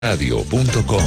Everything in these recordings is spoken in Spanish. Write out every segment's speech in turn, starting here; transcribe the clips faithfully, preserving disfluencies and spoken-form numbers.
radio punto com.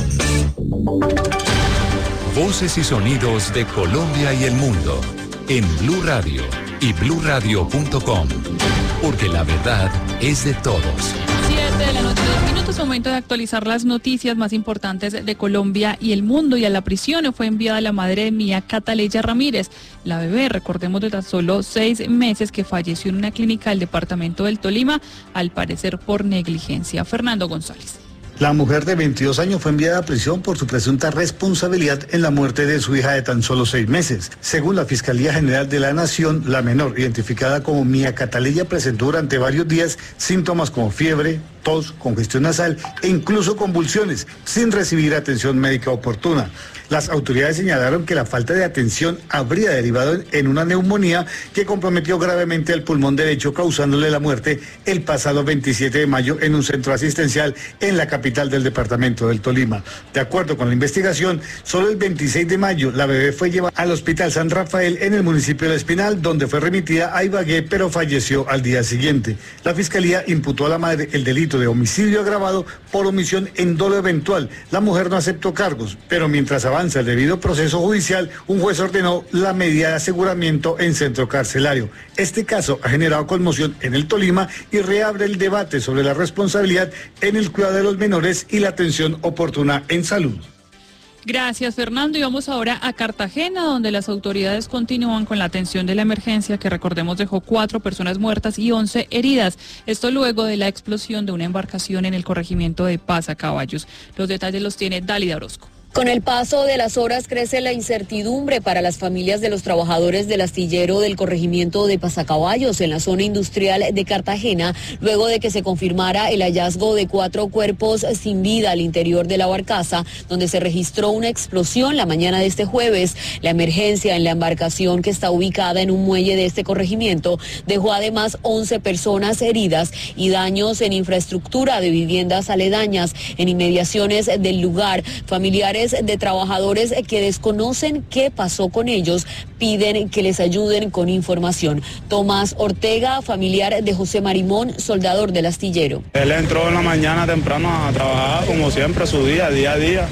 Voces y sonidos de Colombia y el mundo en Blue Radio y blue radio punto com, porque la verdad es de todos. siete de la noche, dos minutos, momento de actualizar las noticias más importantes de Colombia y el mundo. Y a la prisión fue enviada la madre de Mía Cataleya Ramírez, la bebé, recordemos, de tan solo seis meses, que falleció en una clínica del departamento del Tolima, al parecer por negligencia. Fernando González. La mujer de veintidós años fue enviada a prisión por su presunta responsabilidad en la muerte de su hija de tan solo seis meses. Según la Fiscalía General de la Nación, la menor, identificada como Mía Cataleya, presentó durante varios días síntomas como fiebre, tos, congestión nasal e incluso convulsiones, sin recibir atención médica oportuna. Las autoridades señalaron que la falta de atención habría derivado en una neumonía que comprometió gravemente el pulmón derecho, causándole la muerte el pasado veintisiete de mayo en un centro asistencial en la capital del departamento del Tolima. De acuerdo con la investigación, solo el veintiséis de mayo la bebé fue llevada al Hospital San Rafael en el municipio de Espinal, donde fue remitida a Ibagué, pero falleció al día siguiente. La Fiscalía imputó a la madre el delito de homicidio agravado por omisión en dolo eventual. La mujer no aceptó cargos, pero mientras avanza el debido proceso judicial, un juez ordenó la medida de aseguramiento en centro carcelario. Este caso ha generado conmoción en el Tolima y reabre el debate sobre la responsabilidad en el cuidado de los menores y la atención oportuna en salud. Gracias, Fernando. Y vamos ahora a Cartagena, donde las autoridades continúan con la atención de la emergencia, que, recordemos, dejó cuatro personas muertas y once heridas. Esto luego de la explosión de una embarcación en el corregimiento de Pasacaballos. Los detalles los tiene Dálida Orozco. Con el paso de las horas crece la incertidumbre para las familias de los trabajadores del astillero del corregimiento de Pasacaballos en la zona industrial de Cartagena, luego de que se confirmara el hallazgo de cuatro cuerpos sin vida al interior de la barcaza, donde se registró una explosión la mañana de este jueves. La emergencia en la embarcación, que está ubicada en un muelle de este corregimiento, dejó además once personas heridas y daños en infraestructura de viviendas aledañas en inmediaciones del lugar. Familiares de trabajadores que desconocen qué pasó con ellos piden que les ayuden con información. Tomás Ortega, familiar de José Marimón, soldador del astillero. Él entró en la mañana temprano a trabajar, como siempre, su día, día a día.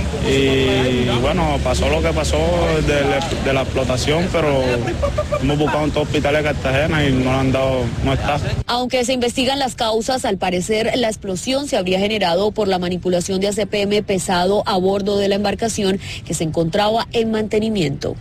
Y bueno, pasó lo que pasó de, de la explotación, pero hemos buscado en todo hospital de Cartagena y no le han dado, no está. Aunque se investigan las causas, al parecer la explosión se habría generado por la manipulación de A C P M pesado a bordo de la embarcación, que se encontraba en mantenimiento.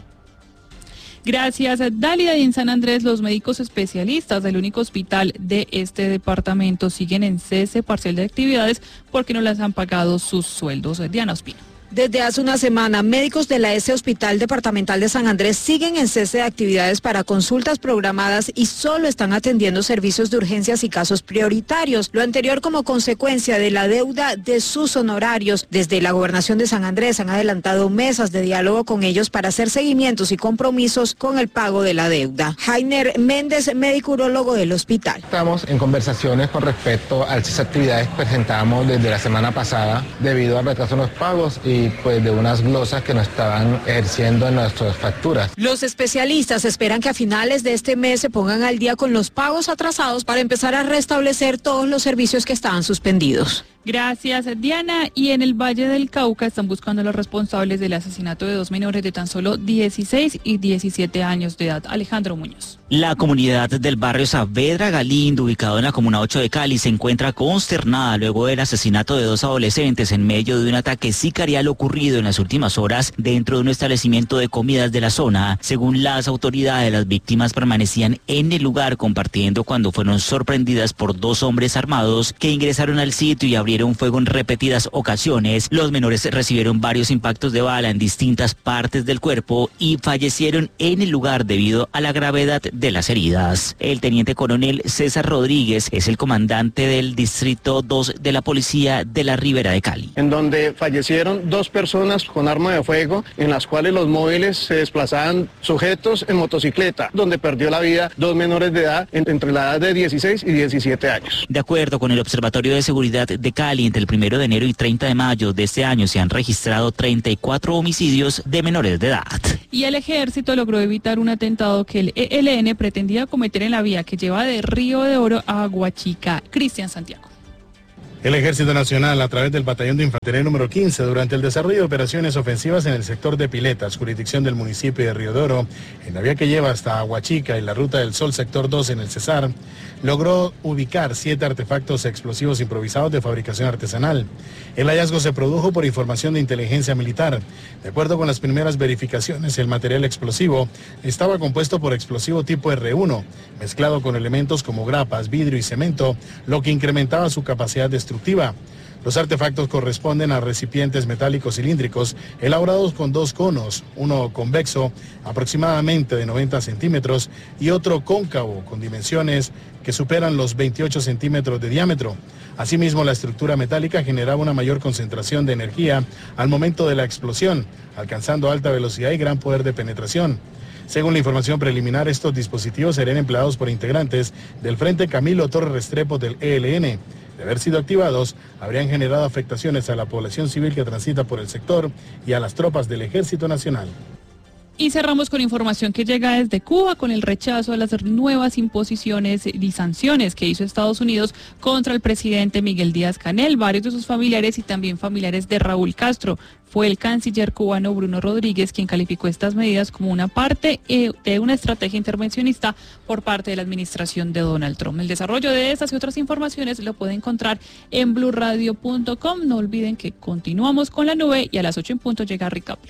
Gracias, Dálida. Y en San Andrés, los médicos especialistas del único hospital de este departamento siguen en cese parcial de actividades porque no les han pagado sus sueldos. Diana Ospina. Desde hace una semana, médicos de la S Hospital Departamental de San Andrés siguen en cese de actividades para consultas programadas y solo están atendiendo servicios de urgencias y casos prioritarios. Lo anterior como consecuencia de la deuda de sus honorarios. Desde la Gobernación de San Andrés han adelantado mesas de diálogo con ellos para hacer seguimientos y compromisos con el pago de la deuda. Jainer Méndez, médico urólogo del hospital. Estamos en conversaciones con respecto al cese de actividades que presentamos desde la semana pasada debido al retraso en los pagos y y pues de unas glosas que nos estaban ejerciendo en nuestras facturas. Los especialistas esperan que a finales de este mes se pongan al día con los pagos atrasados para empezar a restablecer todos los servicios que estaban suspendidos. Gracias, Diana. Y en el Valle del Cauca están buscando a los responsables del asesinato de dos menores de tan solo dieciséis y diecisiete años de edad. Alejandro Muñoz. La comunidad del barrio Saavedra Galindo, ubicado en la Comuna ocho de Cali, se encuentra consternada luego del asesinato de dos adolescentes en medio de un ataque sicarial ocurrido en las últimas horas dentro de un establecimiento de comidas de la zona. Según las autoridades, las víctimas permanecían en el lugar compartiendo cuando fueron sorprendidas por dos hombres armados que ingresaron al sitio y abrieron fuego en repetidas ocasiones. Los menores recibieron varios impactos de bala en distintas partes del cuerpo y fallecieron en el lugar debido a la gravedad de las heridas. El teniente coronel César Rodríguez es el comandante del distrito dos de la policía de la Ribera de Cali. En donde fallecieron dos personas con arma de fuego, en las cuales los móviles se desplazaban sujetos en motocicleta, donde perdió la vida dos menores de edad entre la edad de dieciséis y diecisiete años. De acuerdo con el Observatorio de Seguridad de Cali, entre el primero de enero y treinta de mayo de este año se han registrado treinta y cuatro homicidios de menores de edad. Y el ejército logró evitar un atentado que el E L N pretendía cometer en la vía que lleva de Río de Oro a Aguachica. Cristian Santiago. El Ejército Nacional, a través del Batallón de Infantería número quince, durante el desarrollo de operaciones ofensivas en el sector de Piletas, jurisdicción del municipio de Riodoro, en la vía que lleva hasta Aguachica y la Ruta del Sol, sector dos en el Cesar, logró ubicar siete artefactos explosivos improvisados de fabricación artesanal. El hallazgo se produjo por información de inteligencia militar. De acuerdo con las primeras verificaciones, el material explosivo estaba compuesto por explosivo tipo erre uno, mezclado con elementos como grapas, vidrio y cemento, lo que incrementaba su capacidad destructiva. Los artefactos corresponden a recipientes metálicos cilíndricos elaborados con dos conos, uno convexo aproximadamente de noventa centímetros y otro cóncavo con dimensiones que superan los veintiocho centímetros de diámetro. Asimismo, la estructura metálica generaba una mayor concentración de energía al momento de la explosión, alcanzando alta velocidad y gran poder de penetración. Según la información preliminar, estos dispositivos serían empleados por integrantes del Frente Camilo Torres Restrepo del E L N. De haber sido activados, habrían generado afectaciones a la población civil que transita por el sector y a las tropas del Ejército Nacional. Y cerramos con información que llega desde Cuba con el rechazo a las nuevas imposiciones y sanciones que hizo Estados Unidos contra el presidente Miguel Díaz-Canel, varios de sus familiares y también familiares de Raúl Castro. Fue el canciller cubano Bruno Rodríguez quien calificó estas medidas como una parte eh, de una estrategia intervencionista por parte de la administración de Donald Trump. El desarrollo de estas y otras informaciones lo puede encontrar en blue radio punto com. No olviden que continuamos con la nube y a las ocho en punto llega Ricardo.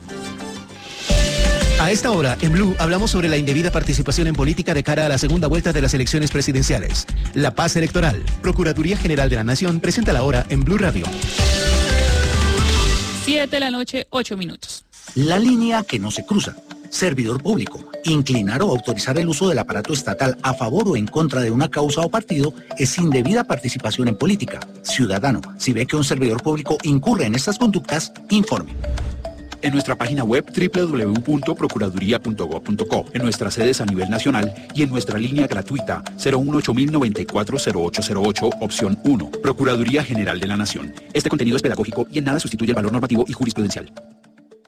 A esta hora, en Blue, hablamos sobre la indebida participación en política de cara a la segunda vuelta de las elecciones presidenciales. La paz electoral. Procuraduría General de la Nación presenta la hora en Blue Radio. Siete de la noche, ocho minutos. La línea que no se cruza. Servidor público. Inclinar o autorizar el uso del aparato estatal a favor o en contra de una causa o partido es indebida participación en política. Ciudadano, si ve que un servidor público incurre en estas conductas, informe. En nuestra página web doble u doble u doble u punto procuraduría punto gob punto co, en nuestras sedes a nivel nacional y en nuestra línea gratuita cero uno ocho mil noventa y cuatro cero ocho cero ocho, opción uno. Procuraduría General de la Nación. Este contenido es pedagógico y en nada sustituye el valor normativo y jurisprudencial.